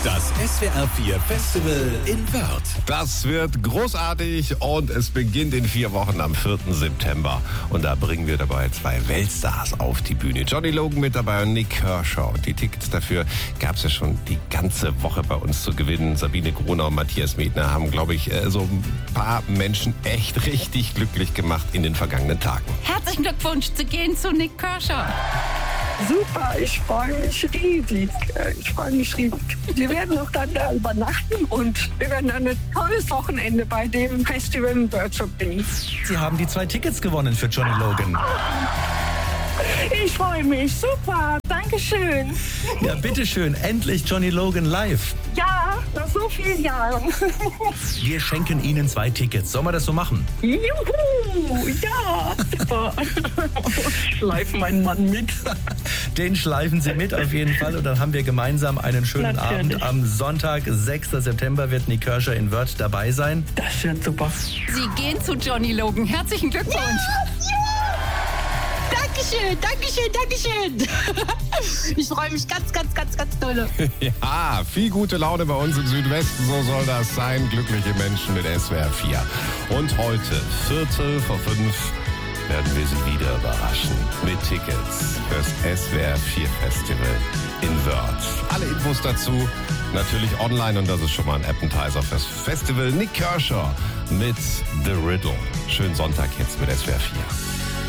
Das SWR 4 Festival in Wörth. Das wird großartig und es beginnt in 4 Wochen am 4. September. Und da bringen wir dabei 2 Weltstars auf die Bühne. Johnny Logan mit dabei und Nik Kershaw. Die Tickets dafür gab es ja schon die ganze Woche bei uns zu gewinnen. Sabine Gruner und Matthias Medner haben, glaube ich, so ein paar Menschen echt richtig glücklich gemacht in den vergangenen Tagen. Herzlichen Glückwunsch zu gehen zu Nik Kershaw. Super, ich freue mich riesig. Wir werden auch dann da übernachten und wir werden dann ein tolles Wochenende bei dem Festival in Wörth verbringen. Sie haben die 2 Tickets gewonnen für Johnny Logan. Ich freue mich, super, Dankeschön. Ja, bitteschön, endlich Johnny Logan live. Ja, nach so vielen Jahren. Wir schenken Ihnen 2 Tickets. Sollen wir das so machen? Juhu, ja, super. Schleif meinen Mann mit. Den schleifen Sie mit auf jeden Fall und dann haben wir gemeinsam einen schönen Natürlich. Abend. Am Sonntag, 6. September wird Nik Kershaw in Wörth dabei sein. Das wird super. Sie gehen zu Johnny Logan. Herzlichen Glückwunsch. Dankeschön. Ich freue mich ganz dolle. Ja, viel gute Laune bei uns im Südwesten, so soll das sein. Glückliche Menschen mit SWR 4. Und heute, 4:45, werden wir Sie wieder überraschen mit Tickets fürs SWR 4 Festival in Wörth. Alle Infos dazu natürlich online und das ist schon mal ein Appetizer fürs Festival. Nik Kershaw mit The Riddle. Schönen Sonntag jetzt mit SWR 4.